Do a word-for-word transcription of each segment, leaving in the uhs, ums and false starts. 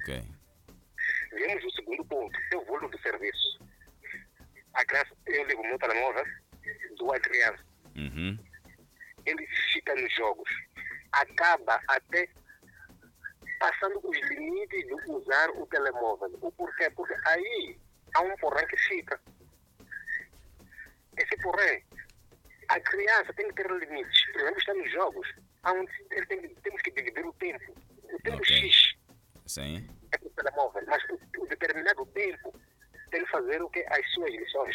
Ok. Vemos o segundo ponto, é o volume do serviço. A criança, eu ligo o meu telemóvel, dou à criança. Uhum. Ele fica nos jogos. Acaba até passando os limites de usar o telemóvel. O porquê? Porque aí há um porém que fica. Esse porém, a criança tem que ter limites. Por exemplo, está nos jogos, onde ele tem, temos que dividir o tempo. O tempo Ok. X Sim. é para o telemóvel, mas o, o determinado tempo tem que fazer o que? As suas lições.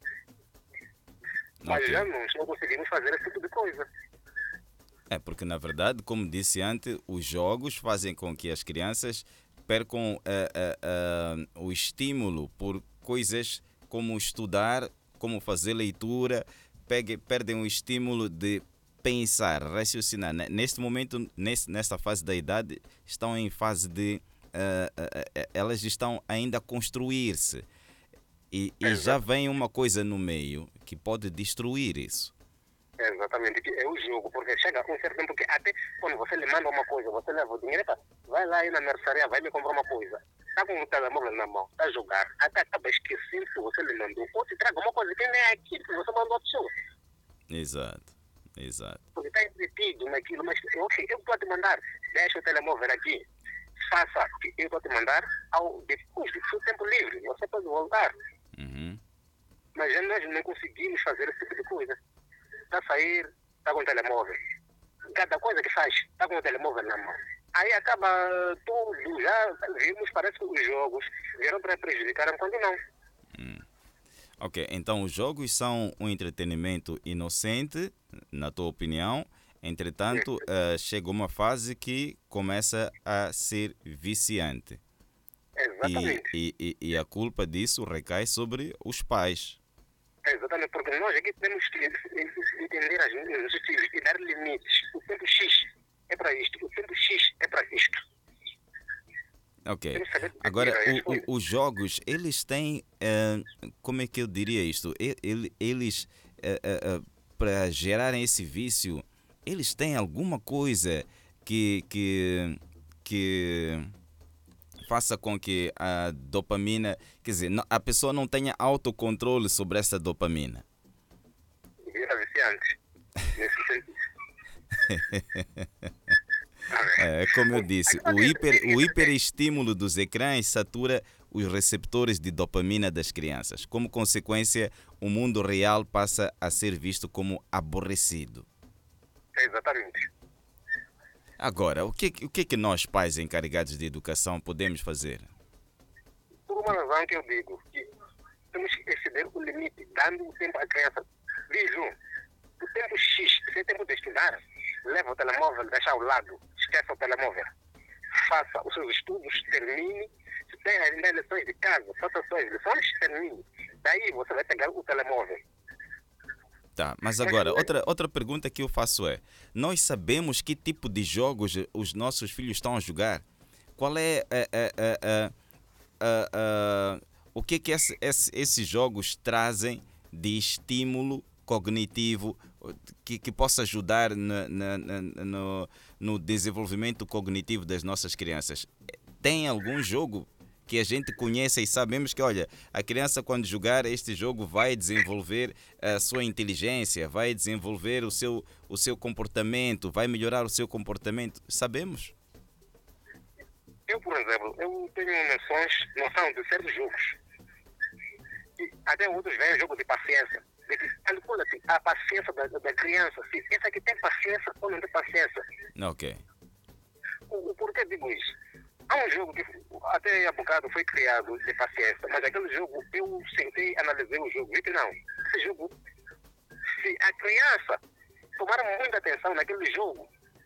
Mas Ok. já nós não conseguimos fazer esse tipo de coisa. É porque, na verdade, como disse antes, os jogos fazem com que as crianças percam eh, eh, eh, o estímulo por coisas como estudar, como fazer leitura, pegue- perdem o estímulo de pensar, raciocinar. Ne- Neste momento, nesse, nesta fase da idade, estão em fase de. eh, eh, eh, elas estão ainda a construir-se. E, e já Exato. vem uma coisa no meio que pode destruir isso. Exatamente, que é o jogo, porque chega um certo tempo que até quando você lhe manda uma coisa, você leva o dinheiro, epa, vai lá aí na mercearia, vai me comprar uma coisa. Está com o telemóvel na mão, está a jogar, até acaba esquecendo que você lhe mandou. Ou te traga uma coisa que nem é aquilo que você mandou a pessoa. Exato, exato. Porque está entretido naquilo, mas ok, eu estou a te mandar, deixa o telemóvel aqui, faça o que eu estou a te mandar, ao, depois do seu tempo livre, você pode voltar. Uhum. Mas já nós não conseguimos fazer esse tipo de coisa. Está a sair, está com o telemóvel. Cada coisa que faz, está com o telemóvel na mão. Aí acaba tudo, já vimos, parece que os jogos vieram para prejudicar, enquanto não. Ok, então os jogos são um entretenimento inocente, na tua opinião. Entretanto, eh, chega uma fase que começa a ser viciante. E, Exatamente. e, e e a culpa disso recai sobre os pais. Exatamente, porque nós aqui temos que entender as nossos filhos e dar limites. O tempo X é para isto, o tempo X é para isto. Ok. Temos que saber Agora, dividir as o- coisas. o- os jogos, eles têm, eh, como é que eu diria isto? E- ele- Eles, eh, eh, eh, para gerarem esse vício, eles têm alguma coisa que, que, que faça com que a dopamina, quer dizer, não- a pessoa não tenha autocontrole sobre essa dopamina. Vira viciante. Nesse sentido. É, como eu disse, o, hiper, o Aquilo que- hiperestímulo dos ecrãs satura os receptores de dopamina das crianças. Como consequência, o mundo real passa a ser visto como aborrecido. Exatamente. Agora, o que, o que é que nós, pais encarregados de educação, podemos fazer? Por uma razão que eu digo, que temos que exceder o limite, dando o tempo à criança. Vejo, o tempo X, se é tempo de estudar, leva o telemóvel, deixa ao lado, esqueça o telemóvel. Faça os seus estudos, termine. Se tem ainda lições de casa, faça as suas lições, termine. Daí você vai pegar o telemóvel. Tá, mas Mas agora, não é- outra, outra pergunta que eu faço é: nós sabemos que tipo de jogos os nossos filhos estão a jogar? Qual é a, a, a, a, a- o que é que esse- esse- esses jogos trazem de estímulo cognitivo que, que possa ajudar na- na- na- no, no desenvolvimento cognitivo das nossas crianças? Tem algum jogo que a gente conheça e sabemos que, olha, a criança quando jogar este jogo vai desenvolver a sua inteligência, vai desenvolver o seu, o seu comportamento, vai melhorar o seu comportamento? Sabemos? Eu, por exemplo, eu tenho noções, noção de certos jogos. E até outros veem jogo de paciência. De que calcula-se a paciência da, da criança. Se essa aqui tem paciência ou não tem paciência. Ok. O, o porquê digo isso? Há um jogo que até há bocado foi criado de paciência, mas aquele jogo eu sentei, analisei o jogo, vi que não. Esse jogo, se a criança tomar muita atenção naquele jogo,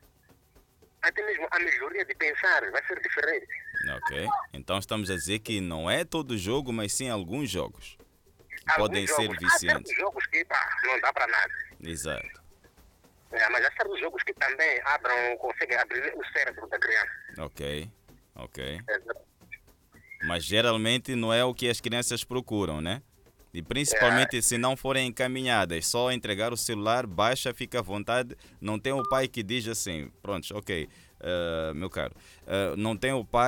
até mesmo a melhoria de pensar vai ser diferente. Ok. Então estamos a dizer que não é todo jogo, mas sim alguns jogos que Alguns podem jogos, ser há viciantes. certos jogos que pá, não dá para nada. Exato. É, mas há certos jogos que também abram, conseguem abrir o cérebro da criança. Ok. Ok. É, Mas geralmente não é o que as crianças procuram, né? E principalmente se não forem encaminhadas, só entregar o celular, baixa, fica à vontade. Não tem o pai que diz assim, pronto, ok, uh, meu caro, uh, não tem o pai